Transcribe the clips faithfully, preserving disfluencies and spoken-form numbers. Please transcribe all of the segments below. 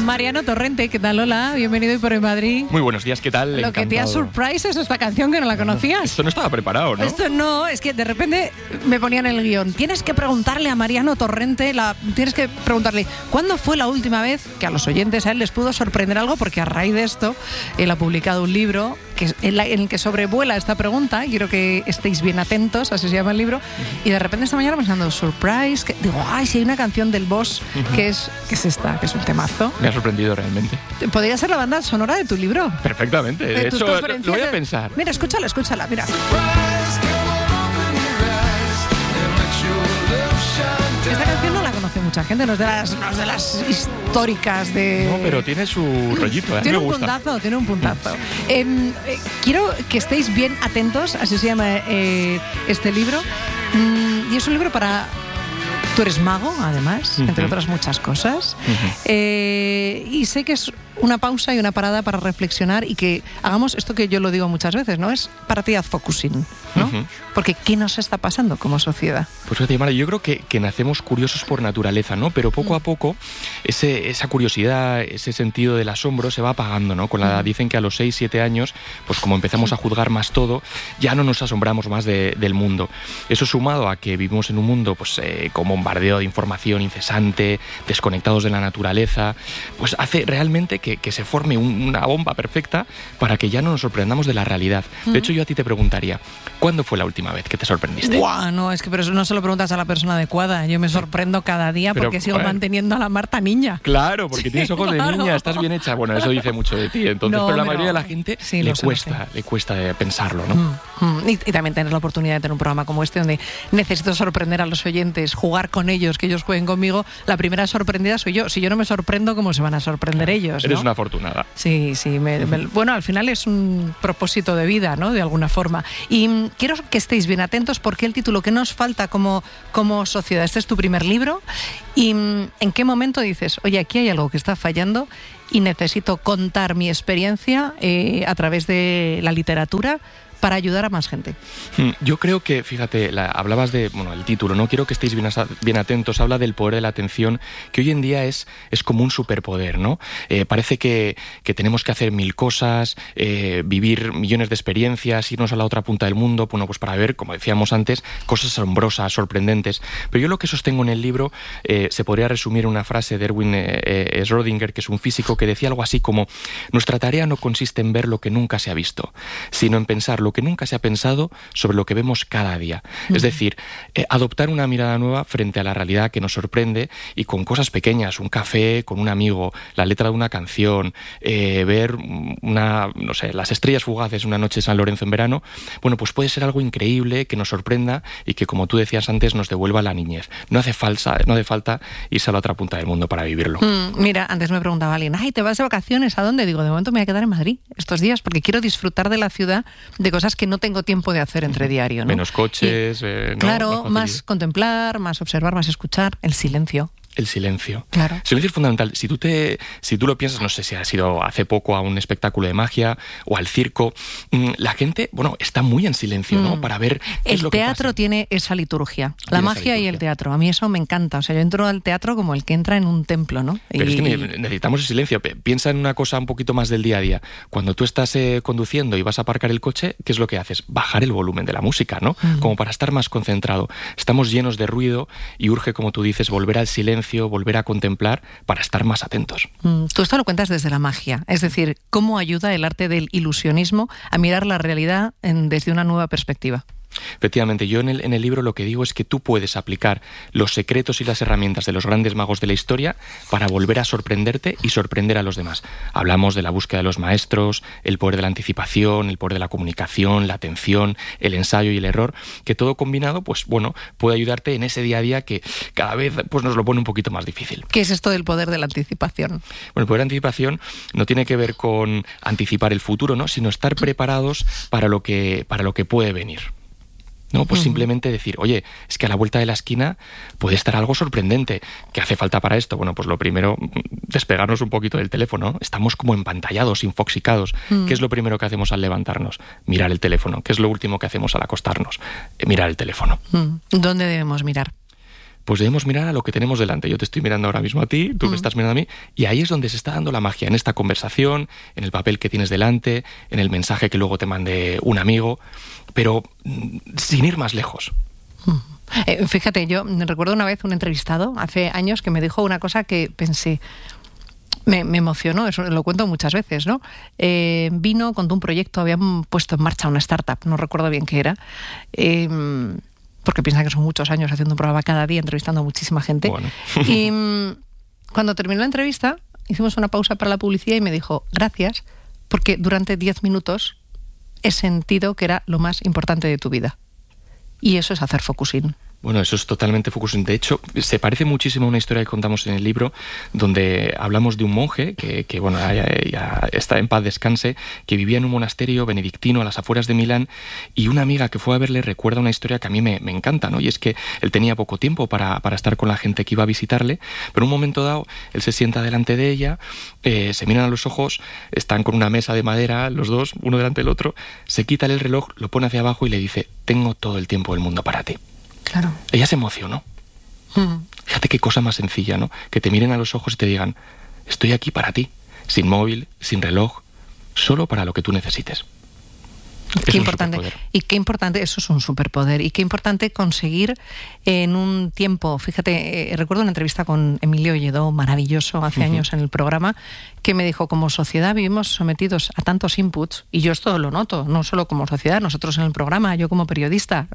Mariano Torrente, ¿qué tal? Hola, bienvenido hoy por hoy Madrid. Muy buenos días, ¿qué tal? Lo Encantado. que te ha surprise es esta canción que no la conocías. Esto no estaba preparado, ¿no? Esto no, es que de repente me ponían en el guión. Tienes que preguntarle a Mariano Torrente, la, tienes que preguntarle, ¿cuándo fue la última vez que a los oyentes a él les pudo sorprender algo? Porque a raíz de esto, él ha publicado un libro que, en, la, en el que sobrevuela esta pregunta, y quiero que estéis bien atentos, así se llama el libro, uh-huh. Y de repente esta mañana pensando, surprise, que, digo, ay, si hay una canción del Boss, uh-huh. que, es, que es esta, que es un temazo. Me ha sorprendido realmente. Podría ser la banda sonora de tu libro. Perfectamente, de, de hecho lo voy a pensar. Mira, escúchala, escúchala, mira. Esta canción no la conoce mucha gente, no es de las, no es de las históricas de... No, pero tiene su rollito, ¿eh? Tiene me un gusta. puntazo, tiene un puntazo. Eh, eh, quiero que estéis bien atentos, así se llama eh, este libro. Mm, y es un libro para... Tú eres mago, además, uh-huh. entre otras muchas cosas. Uh-huh. Eh, y sé que es una pausa y una parada para reflexionar y que hagamos esto que yo lo digo muchas veces, ¿no? Es para ti haz focusing, ¿no? Uh-huh. Porque ¿qué nos está pasando como sociedad? Pues fíjate, Mara, yo creo que, que nacemos curiosos por naturaleza, ¿no? Pero poco uh-huh. a poco ese, esa curiosidad, ese sentido del asombro se va apagando, ¿no? Con la, uh-huh. Dicen que a los seis, siete años, pues como empezamos uh-huh. a juzgar más todo, ya no nos asombramos más de, del mundo. Eso sumado a que vivimos en un mundo, pues, eh, como bombardeo de información incesante, desconectados de la naturaleza, pues hace realmente que, que se forme un, una bomba perfecta para que ya no nos sorprendamos de la realidad. Uh-huh. De hecho, yo a ti te preguntaría, ¿cuándo fue la última vez que te sorprendiste? Buah, no, es que pero eso no se lo preguntas a la persona adecuada. Yo me sorprendo cada día pero, porque sigo bueno, manteniendo a la Marta niña. Claro, porque tienes ojos claro. de niña, estás bien hecha. Bueno, eso dice mucho de ti. Entonces, no, pero la mayoría no. de la gente sí, le cuesta, le cuesta pensarlo, ¿no? Mm, mm. Y, y también tener la oportunidad de tener un programa como este donde necesito sorprender a los oyentes, jugar con ellos, que ellos jueguen conmigo. La primera sorprendida soy yo. Si yo no me sorprendo, ¿cómo se van a sorprender claro. ellos? Eres ¿no? una afortunada. Sí, sí. Me, me, bueno, al final es un propósito de vida, ¿no? De alguna forma. Y mm, quiero que estéis bien atentos porque el título que nos falta como, como sociedad, este es tu primer libro, y mm, ¿en qué momento dices, oye, aquí hay algo que está fallando y necesito contar mi experiencia eh, a través de la literatura para ayudar a más gente? Yo creo que, fíjate, la, hablabas de, bueno, el título, ¿no? Quiero que estéis bien, bien atentos, habla del poder de la atención, que hoy en día es, es como un superpoder, ¿no? Eh, parece que, que tenemos que hacer mil cosas, eh, vivir millones de experiencias, irnos a la otra punta del mundo, bueno, pues para ver, como decíamos antes, cosas asombrosas, sorprendentes. Pero yo lo que sostengo en el libro eh, se podría resumir en una frase de Erwin eh, eh, Schrödinger, que es un físico, que decía algo así como, nuestra tarea no consiste en ver lo que nunca se ha visto, sino en pensar lo que nunca se ha pensado sobre lo que vemos cada día. Uh-huh. Es decir, eh, adoptar una mirada nueva frente a la realidad que nos sorprende y con cosas pequeñas, un café con un amigo, la letra de una canción, eh, ver una, no sé, las estrellas fugaces una noche de San Lorenzo en verano, bueno, pues puede ser algo increíble que nos sorprenda y que, como tú decías antes, nos devuelva la niñez. No hace falta, no hace falta irse a la otra punta del mundo para vivirlo. Mm, mira, antes me preguntaba alguien, ay, ¿te vas de vacaciones? ¿A dónde? Digo, de momento me voy a quedar en Madrid estos días porque quiero disfrutar de la ciudad, de cosas que no tengo tiempo de hacer entre diario, ¿no? Menos coches, y, eh, ¿no? Claro, más, más contemplar, más observar, más escuchar, el silencio. El silencio. Claro. El silencio es fundamental. Si tú te, si tú lo piensas, no sé si has ido hace poco a un espectáculo de magia o al circo, la gente, bueno, está muy en silencio, ¿no? Mm. Para ver qué el es lo que teatro pasa. Tiene esa liturgia, la magia liturgia. Y el teatro. A mí eso me encanta. O sea, yo entro al teatro como el que entra en un templo, ¿no? Pero y... es que necesitamos el silencio. Piensa en una cosa un poquito más del día a día. Cuando tú estás eh, conduciendo y vas a aparcar el coche, ¿qué es lo que haces? Bajar el volumen de la música, ¿no? Mm. Como para estar más concentrado. Estamos llenos de ruido y urge, como tú dices, volver al silencio, volver a contemplar para estar más atentos. Mm, tú esto lo cuentas desde la magia, es decir, cómo ayuda el arte del ilusionismo a mirar la realidad en, desde una nueva perspectiva. Efectivamente, yo en el, en el libro lo que digo es que tú puedes aplicar los secretos y las herramientas de los grandes magos de la historia para volver a sorprenderte y sorprender a los demás. Hablamos de la búsqueda de los maestros, el poder de la anticipación, el poder de la comunicación, la atención, el ensayo y el error, que todo combinado, pues bueno, puede ayudarte en ese día a día que cada vez pues, nos lo pone un poquito más difícil. ¿Qué es esto del poder de la anticipación? Bueno, el poder de la anticipación no tiene que ver con anticipar el futuro, ¿no? Sino estar preparados para lo que, para lo que puede venir. No, pues uh-huh. simplemente decir, oye, es que a la vuelta de la esquina puede estar algo sorprendente. ¿Qué hace falta para esto? Bueno, pues lo primero, despegarnos un poquito del teléfono. Estamos como empampallados, infoxicados. Uh-huh. ¿Qué es lo primero que hacemos al levantarnos? Mirar el teléfono. ¿Qué es lo último que hacemos al acostarnos? Eh, mirar el teléfono. Uh-huh. ¿Dónde debemos mirar? pues debemos mirar a lo que tenemos delante. Yo te estoy mirando ahora mismo a ti, tú mm. me estás mirando a mí, y ahí es donde se está dando la magia, en esta conversación, en el papel que tienes delante, en el mensaje que luego te mande un amigo, pero sin ir más lejos. Mm. Eh, fíjate, yo recuerdo una vez un entrevistado hace años que me dijo una cosa que pensé, me, me emocionó, eso lo cuento muchas veces, ¿no? Eh, vino, contó un proyecto, habían puesto en marcha una startup, no recuerdo bien qué era, eh, porque piensa que son muchos años haciendo un programa cada día, entrevistando a muchísima gente. Bueno. Y cuando terminó la entrevista, hicimos una pausa para la publicidad y me dijo, gracias, porque durante diez minutos he sentido que era lo más importante de tu vida. Y eso es hacer focusing. Bueno, eso es totalmente focusing. De hecho, se parece muchísimo a una historia que contamos en el libro, donde hablamos de un monje que, que bueno, ya, ya está en paz descanse, que vivía en un monasterio benedictino a las afueras de Milán, y una amiga que fue a verle recuerda una historia que a mí me, me encanta, ¿no? Y es que él tenía poco tiempo para, para estar con la gente que iba a visitarle, pero en un momento dado, él se sienta delante de ella, eh, se miran a los ojos, están con una mesa de madera, los dos, uno delante del otro, se quita el reloj, lo pone hacia abajo y le dice, tengo todo el tiempo del mundo para ti. Claro. Ella se emocionó. Mm. Fíjate qué cosa más sencilla, ¿no? Que te miren a los ojos y te digan, estoy aquí para ti, sin móvil, sin reloj, solo para lo que tú necesites. Qué importante. Y qué importante, eso es un superpoder. Y qué importante conseguir en un tiempo. Fíjate, eh, recuerdo una entrevista con Emilio Lledó, maravilloso, hace uh-huh. años en el programa, que me dijo, como sociedad vivimos sometidos a tantos inputs, y yo esto lo noto, no solo como sociedad, nosotros en el programa, yo como periodista,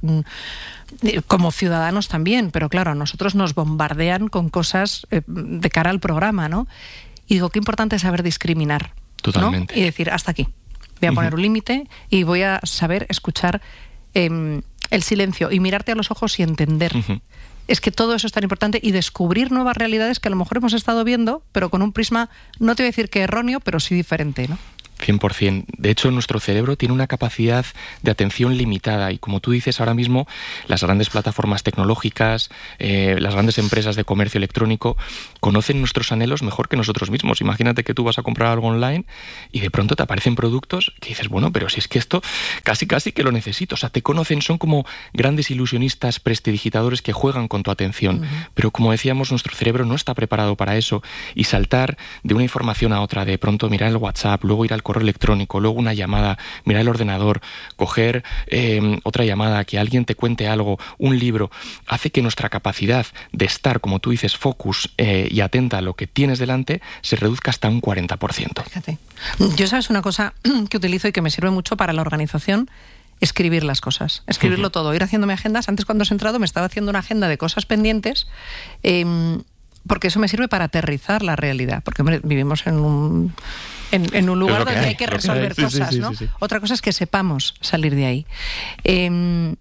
como ciudadanos también, pero claro, a nosotros nos bombardean con cosas eh, de cara al programa, ¿no? Y digo, qué importante es saber discriminar. Totalmente. ¿No? Y decir, hasta aquí. Voy a poner uh-huh. un límite y voy a saber escuchar eh, el silencio y mirarte a los ojos y entender. Uh-huh. Es que todo eso es tan importante y descubrir nuevas realidades que a lo mejor hemos estado viendo, pero con un prisma, no te voy a decir que erróneo, pero sí diferente, ¿no? cien por ciento. De hecho, nuestro cerebro tiene una capacidad de atención limitada y, como tú dices ahora mismo, las grandes plataformas tecnológicas, eh, las grandes empresas de comercio electrónico conocen nuestros anhelos mejor que nosotros mismos. Imagínate que tú vas a comprar algo online y de pronto te aparecen productos que dices, bueno, pero si es que esto casi casi que lo necesito. O sea, te conocen, son como grandes ilusionistas prestidigitadores que juegan con tu atención. Uh-huh. Pero, como decíamos, nuestro cerebro no está preparado para eso, y saltar de una información a otra, de pronto mirar el WhatsApp, luego ir al correo electrónico, luego una llamada, mirar el ordenador, coger eh, otra llamada, que alguien te cuente algo, un libro, hace que nuestra capacidad de estar, como tú dices, focus eh, y atenta a lo que tienes delante, se reduzca hasta un cuarenta por ciento. Fíjate. Yo, sabes, una cosa que utilizo y que me sirve mucho para la organización, escribir las cosas, escribirlo uh-huh. todo, ir haciéndome agendas. Antes, cuando has entrado, me estaba haciendo una agenda de cosas pendientes, eh, porque eso me sirve para aterrizar la realidad, porque hombre, vivimos en un En, en un lugar donde hay, hay que resolver sí, cosas, sí, sí, ¿no? Sí, sí. Otra cosa es que sepamos salir de ahí. Eh,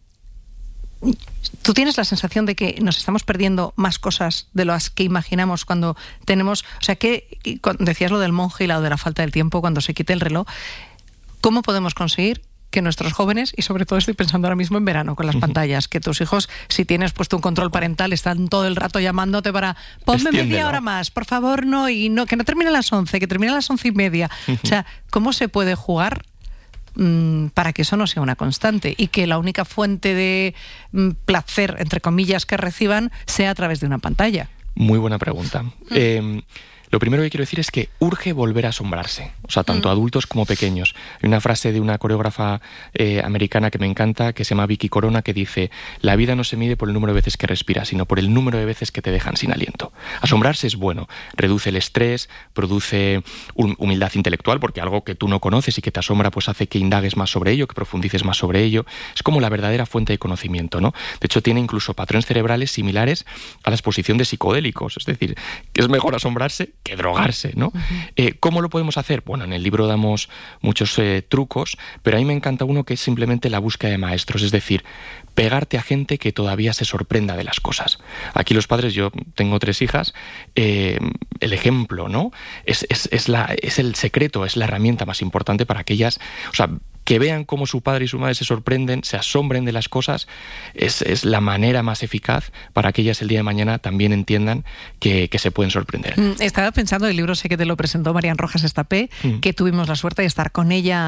¿Tú tienes la sensación de que nos estamos perdiendo más cosas de las que imaginamos cuando tenemos... O sea, que decías lo del monje y lo de la falta del tiempo, cuando se quite el reloj. ¿Cómo podemos conseguir que nuestros jóvenes, y sobre todo estoy pensando ahora mismo en verano con las uh-huh. pantallas, que tus hijos, si tienes puesto un control parental, están todo el rato llamándote para ponme Extiéndelo. media hora más, por favor, no, y no, que no termine a las once, que termine a las once y media. Uh-huh. O sea, ¿cómo se puede jugar mmm, para que eso no sea una constante y que la única fuente de mmm, placer, entre comillas, que reciban sea a través de una pantalla? Muy buena pregunta. Uh-huh. Eh, Lo primero que quiero decir es que urge volver a asombrarse, o sea, tanto mm. adultos como pequeños. Hay una frase de una coreógrafa eh, americana que me encanta, que se llama Vicky Corona, que dice: la vida no se mide por el número de veces que respiras, sino por el número de veces que te dejan sin aliento. Asombrarse es bueno, reduce el estrés, produce humildad intelectual, porque algo que tú no conoces y que te asombra, pues hace que indagues más sobre ello, que profundices más sobre ello. Es como la verdadera fuente de conocimiento, ¿no? De hecho, tiene incluso patrones cerebrales similares a la exposición de psicodélicos, es decir, que es mejor asombrarse que drogarse, ¿no? Uh-huh. Eh, ¿Cómo lo podemos hacer? Bueno, en el libro damos muchos eh, trucos, pero a mí me encanta uno que es simplemente la búsqueda de maestros, es decir, pegarte a gente que todavía se sorprenda de las cosas. Aquí los padres, yo tengo tres hijas, eh, el ejemplo, ¿no? Es, es, es, la, es el secreto, es la herramienta más importante para que ellas, o sea, que vean cómo su padre y su madre se sorprenden, se asombren de las cosas, es, es la manera más eficaz para que ellas el día de mañana también entiendan que, que se pueden sorprender. Estaba pensando, el libro sé que te lo presentó Marian Rojas Estapé, mm. que tuvimos la suerte de estar con ella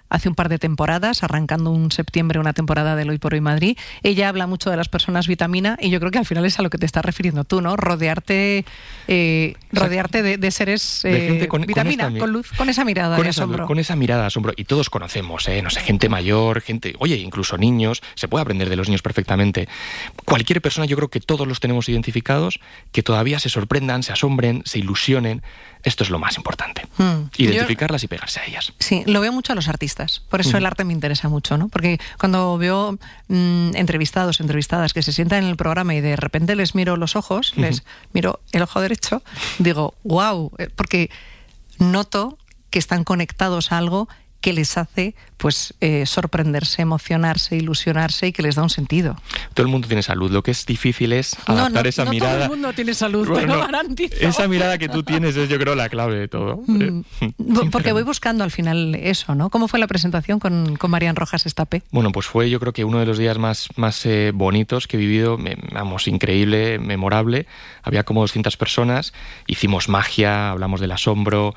hace un par de temporadas, arrancando un septiembre una temporada del Hoy por Hoy Madrid. Ella habla mucho de las personas vitamina y yo creo que al final es a lo que te estás refiriendo tú, ¿no? Rodearte, eh, rodearte de, de seres eh, de gente con, vitamina, con, esta, con luz, con esa mirada con de esa, asombro. Con esa mirada de asombro. Y todos conocemos, ¿eh? No sé, gente mayor, gente, oye, incluso niños. Se puede aprender de los niños perfectamente. Cualquier persona, yo creo que todos los tenemos identificados, que todavía se sorprendan, se asombren, se ilusionen. Esto es lo más importante. Mm. Identificarlas yo, y pegarse a ellas. Sí, lo veo mucho a los artistas. Por eso mm. el arte me interesa mucho, ¿no? Porque cuando veo mmm, entrevistados, entrevistadas que se sientan en el programa y de repente les miro los ojos, mm. les miro el ojo derecho, digo, wow, porque noto que están conectados a algo que les hace pues eh, sorprenderse, emocionarse, ilusionarse y que les da un sentido. Todo el mundo tiene salud. Lo que es difícil es adaptar no, no, esa no mirada. Todo el mundo tiene salud, bueno, te lo garantizo. Esa mirada que tú tienes es, yo creo, la clave de todo. Mm, porque voy buscando al final eso, ¿no? ¿Cómo fue la presentación con, con Marian Rojas Estapé? Bueno, pues fue yo creo que uno de los días más, más eh, bonitos que he vivido, me, vamos, increíble, memorable. Había como doscientas personas, hicimos magia, hablamos del asombro,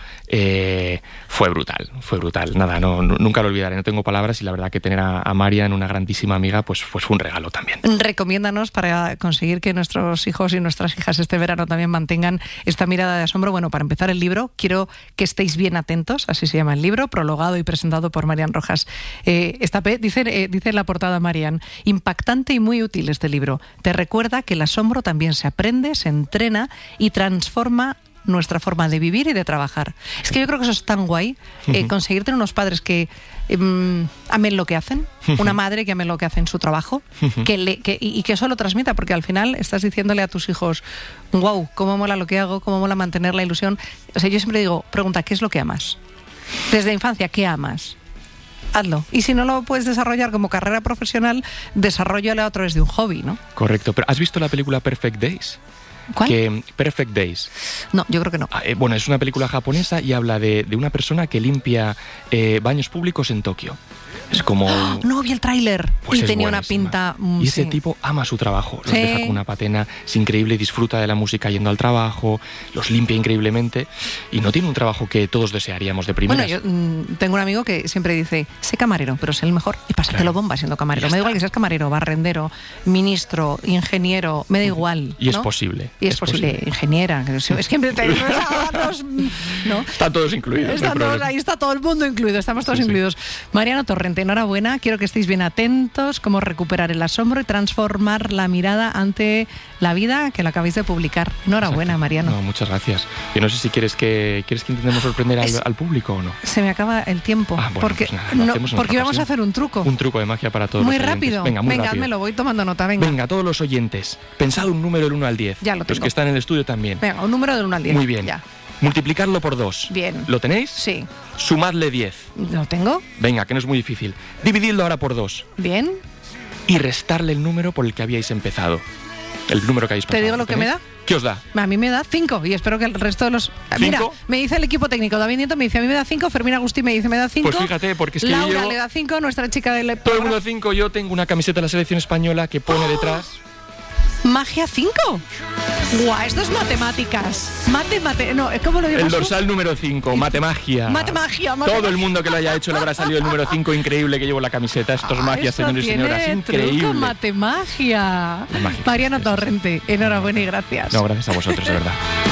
eh, fue brutal, fue brutal. Nada, no, nunca lo olvidaré, no tengo palabras y la verdad que tener a, a Marian, una grandísima amiga, pues, pues fue un regalo también. Recomiéndanos para conseguir que nuestros hijos y nuestras hijas este verano también mantengan esta mirada de asombro. Bueno, para empezar el libro, quiero que estéis bien atentos, así se llama el libro, prologado y presentado por Marian Rojas eh, Estapé. Dice, eh, dice en la portada Marian, impactante y muy útil este libro. Te recuerda que el asombro también se aprende, se entrena y transforma nuestra forma de vivir y de trabajar. Es que yo creo que eso es tan guay, eh, uh-huh. conseguir tener unos padres que eh, amen lo que hacen, uh-huh. una madre que ame lo que hace en su trabajo, uh-huh. que le, que, y, y que eso lo transmita, porque al final estás diciéndole a tus hijos, wow, cómo mola lo que hago, cómo mola mantener la ilusión. O sea, yo siempre digo, pregunta, ¿qué es lo que amas? Desde la infancia, ¿qué amas? Hazlo. Y si no lo puedes desarrollar como carrera profesional, desarrollalo a través de un hobby, ¿no? Correcto. Pero ¿has visto la película Perfect Days? ¿Cuál? Que, Perfect Days. No, yo creo que no. Eh, bueno, es una película japonesa y habla de, de una persona que limpia eh, baños públicos en Tokio. Es como... ¡Oh! No, vi el tráiler pues y tenía buenísima. Una pinta... Mm, y ese sí. tipo ama su trabajo. Los sí. deja con una patena, es increíble, disfruta de la música yendo al trabajo, los limpia increíblemente y no tiene un trabajo que todos desearíamos de primeras. Bueno, yo mm, tengo un amigo que siempre dice, sé camarero, pero sé el mejor y pásatelo claro. bomba siendo camarero. Me da igual que seas camarero, barrendero, ministro, ingeniero, me da igual. Y ¿no? es posible. Y es, es posible. posible. Ingeniera. Es que los, ¿no? Están todos incluidos. Están no todos, ahí está todo el mundo incluido, estamos todos sí, incluidos. Sí. Mariano Torrente, enhorabuena. Quiero que estéis bien atentos, cómo recuperar el asombro y transformar la mirada ante la vida, que la acabáis de publicar. Enhorabuena, Exacto. Mariano. No, muchas gracias. Yo no sé si quieres que quieres que intentemos sorprender al, al público o no. Se me acaba el tiempo. Ah, bueno, porque pues nada, lo no, hacemos en porque otra vamos a ocasión. hacer un truco. Un truco de magia para todos muy los oyentes. rápido. Venga, muy venga, rápido. me lo voy tomando nota. Venga. Venga, todos los oyentes. Pensad un número del uno al diez. Ya lo tengo. Los que están en el estudio también. Venga, un número del uno al diez. Muy bien. Ya. Multiplicarlo por dos. Bien. ¿Lo tenéis? Sí. Sumadle diez. ¿Lo tengo? Venga, que no es muy difícil. Divididlo ahora por dos. Bien. Y restarle el número por el que habíais empezado. El número que habéis pasado. ¿Te digo lo que me da? ¿Qué os da? A mí me da cinco y espero que el resto de los... ¿Cinco? Mira, me dice el equipo técnico, David Nieto me dice, a mí me da cinco, Fermín Agustí me dice, me da cinco. Pues fíjate, porque es que Laura yo... le da cinco, nuestra chica del... Todo el mundo cinco, yo tengo una camiseta de la selección española que pone ¡Oh! detrás... ¿Magia cinco? ¡Guau! Esto es matemáticas. Mate, mate... No, ¿cómo lo digo? El dorsal número cinco, matemagia. Matemagia, matemagia. Todo el mundo que lo haya hecho le habrá salido el número cinco, increíble que llevo la camiseta. Esto es ah, magia, señores y señoras. Increíble. Matemagia. Mariano Torrente, enhorabuena y gracias. No, gracias a vosotros, de verdad.